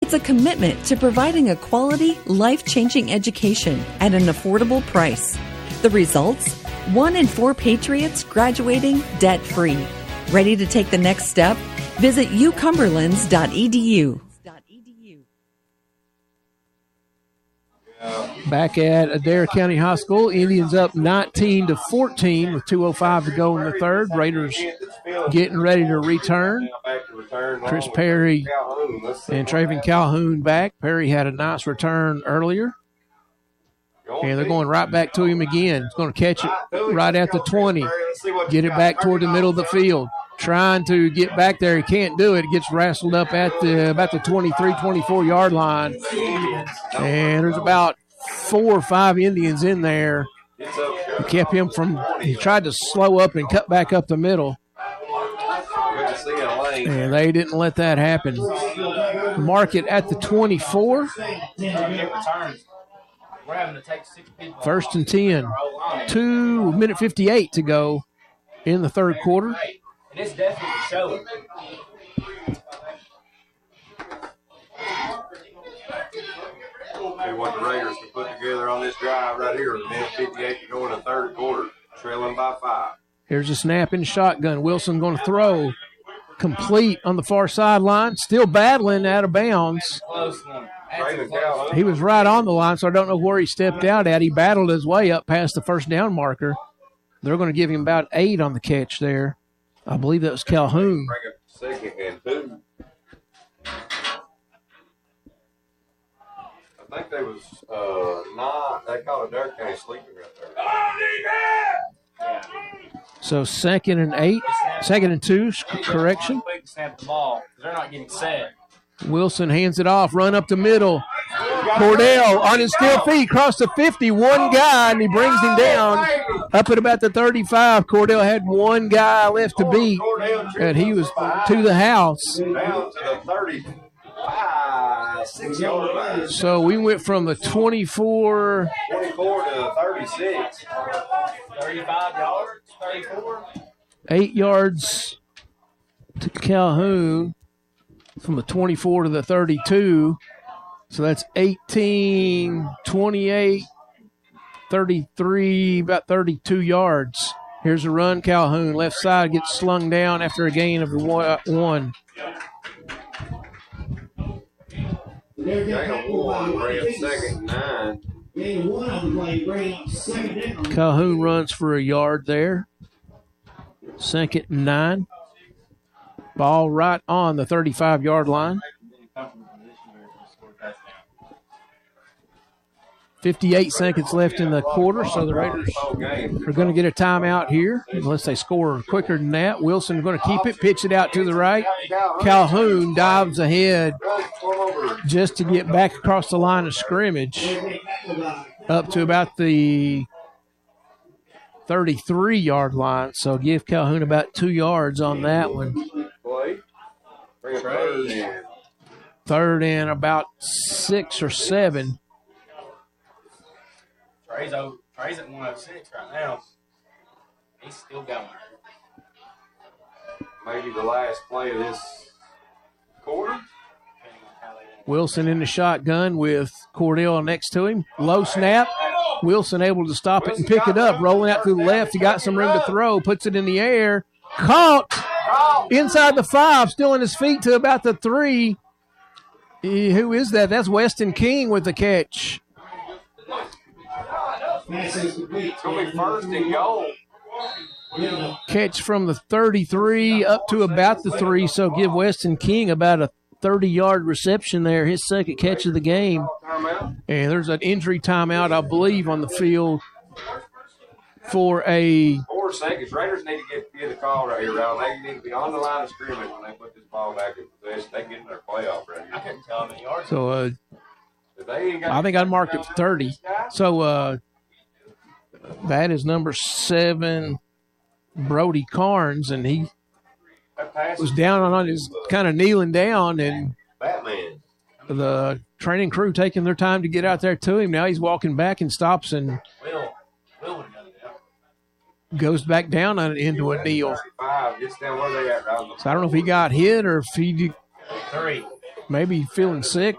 It's a commitment to providing a quality, life-changing education at an affordable price. The results? 1 in 4 Patriots graduating debt-free. Ready to take the next step? Visit ucumberlands.edu. Back at Adair County High School, Indians up 19-14 with 2:05 to go in the third. Raiders getting ready to return. Chris Perry and Traven Calhoun back. Perry had a nice return earlier. And they're going right back to him again. He's going to catch it right at the 20. Get it back toward the middle of the field. Trying to get back there. He can't do it. It gets wrestled up at about the 23, 24-yard line. And there's about 4 or 5 Indians in there. He kept him from – he tried to slow up and cut back up the middle. And they didn't let that happen. Mark it at the 24. First and 10. 2:58 to go in the third quarter. And it's definitely showing. See what the Raiders can put together on this drive right here. 10:58 to go in the third quarter, trailing by 5. Here's a snap in shotgun. Wilson going to throw. Complete on the far sideline. Still battling out of bounds. He was right on the line, so I don't know where he stepped out at. He battled his way up past the first down marker. They're going to give him about 8 on the catch there. I believe that was Calhoun. Bring up second and 2. I think they was not. They called it Adair County sleeping right there. So second and 8. Second and 2, correction. Snap the ball. They're not getting set. Wilson hands it off, run up the middle. Cordell on his still feet, across the 50, one guy, and he brings him down up at about the 35. Cordell had one guy left to beat, and he was to the house. Down to the 35, 6-yard line. So we went from the 24 to 36. 35 yards, 34. 8 yards to Calhoun. From the 24 to the 32. So that's 18, 28, 33, about 32 yards. Here's a run. Calhoun, left side, gets slung down after a gain of 1. Second 9. Calhoun runs for a yard there. Second 9. Ball right on the 35-yard line. 58 seconds left in the quarter, so the Raiders are going to get a timeout here unless they score quicker than that. Wilson going to keep it, pitch it out to the right. Calhoun dives ahead just to get back across the line of scrimmage up to about the 33-yard line. So give Calhoun about 2 yards on that one. Third and about 6 or 7. Trey's at 106 right now. He's still going. Maybe the last play of this quarter. Wilson in the shotgun with Cordell next to him. Low snap. Wilson able to stop it and pick it up. Rolling out to the left. He got some room to throw. Puts it in the air. Caught inside the 5. Still on his feet to about the 3. Who is that? That's Weston King with the catch. It's going to be first and goal. Catch from the 33 up to about the 3, so give Weston King about a 30-yard reception there, his second catch of the game. And there's an injury timeout, I believe, on the field for a 4 seconds. Raiders need to get a call right here, Ral. They need to be on the line of scrimmage when they put this ball back in possession. They get in their playoff right here. I couldn't tell how many yards. So I think I marked it for 30. So that is number 7, Brody Carnes, and he was down on his kind of kneeling down, and Batman. The training crew taking their time to get out there to him. Now he's walking back and stops and goes back down on it into a kneel. So I don't know if he got hit or if he maybe feeling sick.